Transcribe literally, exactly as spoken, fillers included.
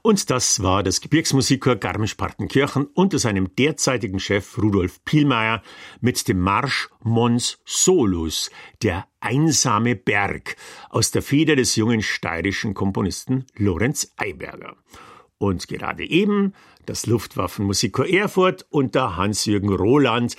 Und das war das Gebirgsmusikchor Garmisch-Partenkirchen unter seinem derzeitigen Chef Rudolf Pielmeier mit dem Marsch Mons Solus, der einsame Berg, aus der Feder des jungen steirischen Komponisten Lorenz Eyberger. Und gerade eben das Luftwaffenmusikchor Erfurt unter Hans-Jürgen Roland